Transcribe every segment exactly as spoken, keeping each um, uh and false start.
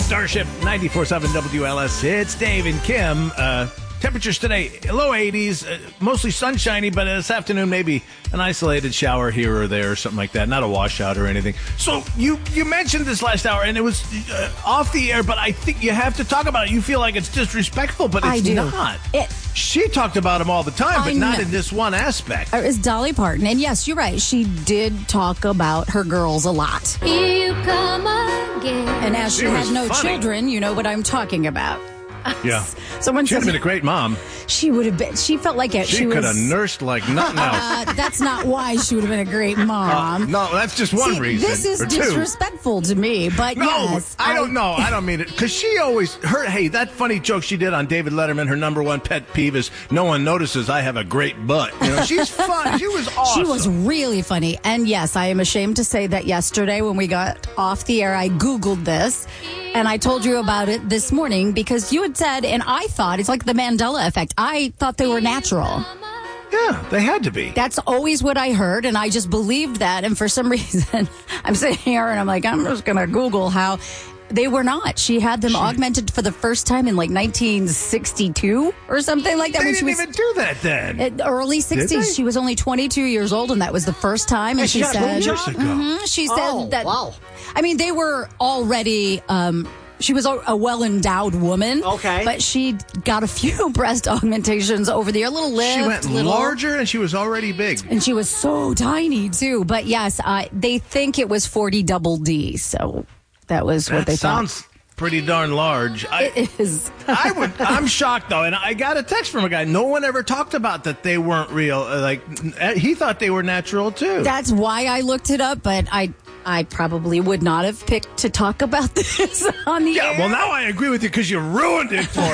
Starship ninety-four point seven W L S. It's Dave and Kim. Uh, temperatures today, low eighties, uh, mostly sunshiny, but this afternoon maybe an isolated shower here or there or something like that. Not a washout or anything. So you, you mentioned this last hour, and it was uh, off the air, but I think you have to talk about it. You feel like it's disrespectful, but it's I do. not. It, she talked about him all the time, but I not know. in this one aspect. It was Dolly Parton. And yes, you're right. She did talk about her girls a lot. Here you come again. And as she, She was had no funny. children, you know what I'm talking about. Yeah. Someone She would said have been a great mom. she would have been. She felt like it. She, She, could was. have nursed like nothing else. Uh, that's not why she would have been a great mom. Uh, no, that's just one See, reason. This is or two. disrespectful to me, but No, yes. I don't know. I don't mean it. Because she always, her, hey, that funny joke she did on David Letterman, her number one pet peeve is no one notices I have a great butt. You know, she's fun. She was awesome. She was really funny. And yes, I am ashamed to say that yesterday when we got off the air, I Googled this and I told you about it this morning because you had said, and I thought it's like the Mandela effect. I thought they were natural. Yeah, they had to be. That's always what I heard, and I just believed that. And for some reason, I'm sitting here and I'm like, I'm just going to Google how they were not. She had them augmented for the first time in like nineteen sixty-two or something like that. They when didn't she was even do that then. at early they? sixties. She was only twenty-two years old, and that was the first time. And she Yeah, said, years ago. Mhm, she said Oh, that. wow. I mean, they were already. Um, she was a, a well-endowed woman. Okay. But she got a few breast augmentations over the year, a little lift, She went little, larger and she was already big. and she was so tiny too. But yes, uh, they think it was forty double D. So that was what That they sounds pretty darn large. I, thought. It is. I would. I'm shocked though, and I got a text from a guy. No one ever talked about that they weren't real. Uh, Like n- he thought they were natural too. That's why I looked it up, but I I probably would not have picked to talk about this on the yeah. air. Well, now I agree with you because you ruined it for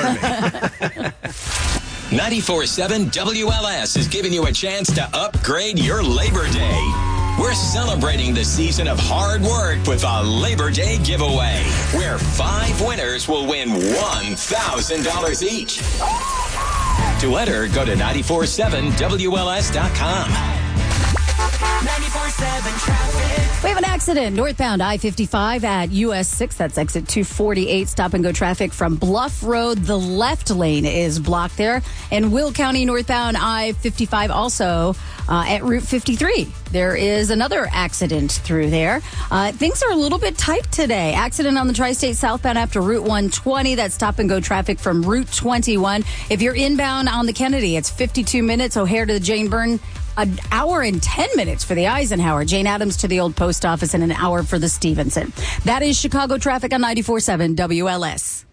me. ninety-four point seven W L S is giving you a chance to upgrade your Labor Day. We're celebrating the season of hard work with a Labor Day giveaway, where five winners will win one thousand dollars each. To enter, go to nine four seven W L S dot com. ninety-four point seven traffic. We have an accident northbound I fifty-five at U S six. That's exit two forty-eight. Stop and go traffic from Bluff Road. The left lane is blocked there. And Will County northbound I fifty-five also uh, at Route fifty-three. There is another accident through there. Uh, things are a little bit tight today. Accident on the tri-state southbound after Route one twenty. That's stop and go traffic from Route twenty-one. If you're inbound on the Kennedy, it's fifty-two minutes. O'Hare to the Jane Byrne. An hour and ten minutes for the Eisenhower. Jane Addams to the old post office and an hour for the Stevenson. That is Chicago traffic on ninety-four point seven W L S.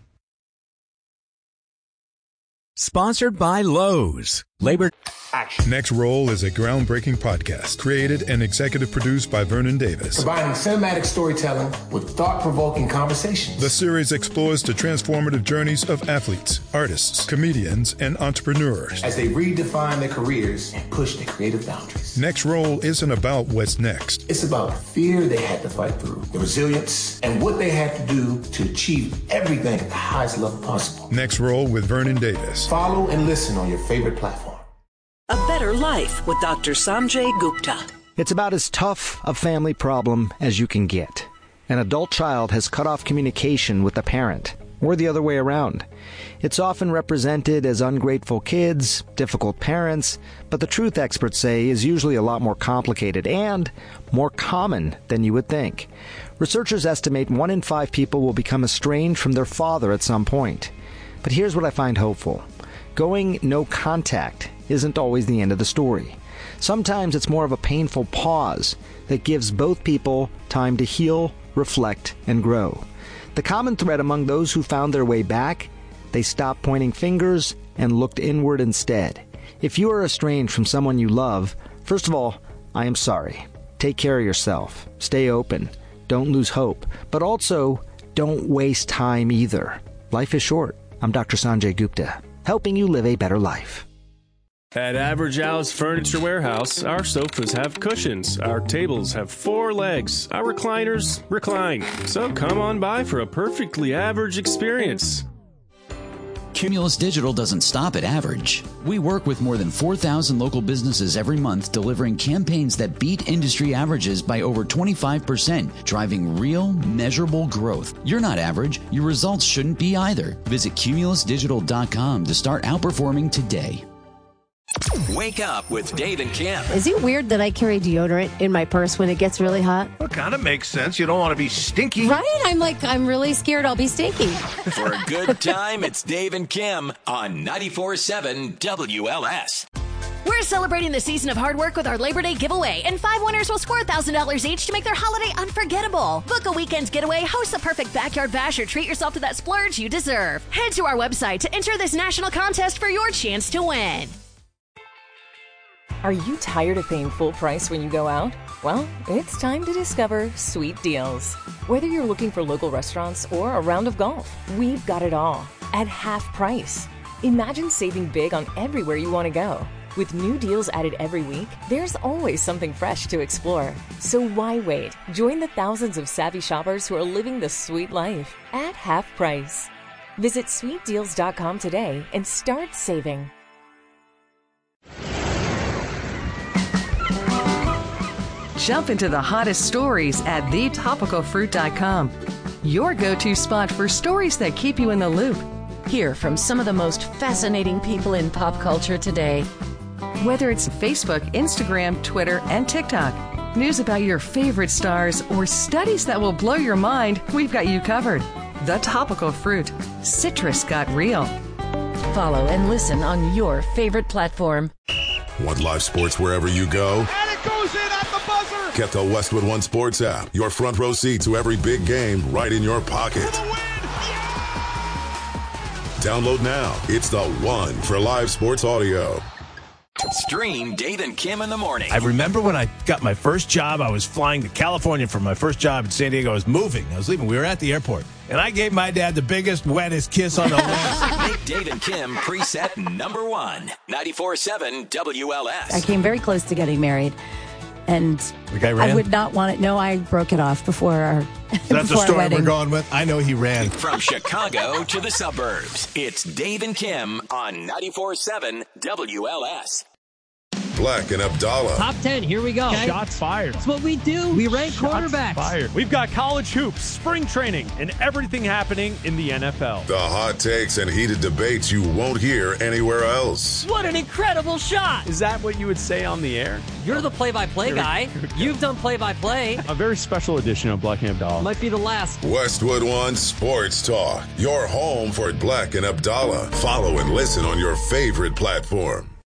Sponsored by Lowe's. Labor. Next Roll is a groundbreaking podcast created and executive produced by Vernon Davis. Combining cinematic storytelling with thought-provoking conversations. The series explores the transformative journeys of athletes, artists, comedians, and entrepreneurs as they redefine their careers and push their creative boundaries. Next Roll isn't about what's next. It's about the fear they had to fight through, the resilience, and what they had to do to achieve everything at the highest level possible. Next Roll with Vernon Davis. Follow and listen on your favorite platform. A Better Life with Doctor Sanjay Gupta. It's about as tough a family problem as you can get. An adult child has cut off communication with a parent, or the other way around. It's often represented as ungrateful kids, difficult parents, but the truth, experts say, is usually a lot more complicated and more common than you would think. Researchers estimate one in five people will become estranged from their father at some point. But here's what I find hopeful. Going no contact isn't always the end of the story. Sometimes it's more of a painful pause that gives both people time to heal, reflect, and grow. The common thread among those who found their way back, they stopped pointing fingers and looked inward instead. If you are estranged from someone you love, first of all, I am sorry. Take care of yourself. Stay open. Don't lose hope. But also, don't waste time either. Life is short. I'm Doctor Sanjay Gupta, helping you live a better life. At Average Al's Furniture Warehouse, our sofas have cushions, our tables have four legs, our recliners recline. So come on by for a perfectly average experience. Cumulus Digital doesn't stop at average. We work with more than four thousand local businesses every month, delivering campaigns that beat industry averages by over twenty-five percent, driving real, measurable growth. You're not average. Your results shouldn't be either. Visit cumulus digital dot com to start outperforming today. Wake up with Dave and Kim. Is it weird that I carry deodorant in my purse when it gets really hot? Well, it kind of makes sense. You don't want to be stinky. Right? I'm like, I'm really scared I'll be stinky. For a good time, it's Dave and Kim on ninety-four point seven W L S. We're celebrating the season of hard work with our Labor Day giveaway, and five winners will score one thousand dollars each to make their holiday unforgettable. Book a weekend getaway, host the perfect backyard bash, or treat yourself to that splurge you deserve. Head to our website to enter this national contest for your chance to win. Are you tired of paying full price when you go out? Well, it's time to discover Sweet Deals. Whether you're looking for local restaurants or a round of golf, we've got it all at half price. Imagine saving big on everywhere you want to go. With new deals added every week, there's always something fresh to explore. So why wait? Join the thousands of savvy shoppers who are living the sweet life at half price. Visit sweet deals dot com today and start saving. Jump into the hottest stories at the topical fruit dot com. Your go-to spot for stories that keep you in the loop. Hear from some of the most fascinating people in pop culture today. Whether it's Facebook, Instagram, Twitter, and TikTok, news about your favorite stars, or studies that will blow your mind, we've got you covered. The Topical Fruit. Citrus got real. Follow and listen on your favorite platform. Want live sports wherever you go? And it goes in at the buzzer! Get the Westwood One Sports app. Your front row seat to every big game right in your pocket. For the win! Yeah! Download now. It's the one for live sports audio. Stream Dave and Kim in the morning. I remember when I got my first job, I was flying to California for my first job in San Diego. I was moving. I was leaving. We were at the airport. And I gave my dad the biggest, wettest kiss on the lips. Make Dave and Kim preset number one. ninety-four point seven W L S. I came very close to getting married. And the guy ran? I would not want it. No, I broke it off before our That's the before our story wedding. we're going with. I know he ran. From Chicago to the suburbs, it's Dave and Kim on ninety-four point seven W L S. Black and Abdallah. Top ten, here we go. Okay. Shots fired. That's what we do. We rank Shots quarterbacks. Fired. We've got college hoops, spring training, and everything happening in the N F L. The hot takes and heated debates you won't hear anywhere else. What an incredible shot. Is that what you would say on the air? You're the play-by-play guy. You've done play-by-play. A very special edition of Black and Abdallah. Might be the last. Westwood One Sports Talk. Your home for Black and Abdallah. Follow and listen on your favorite platform.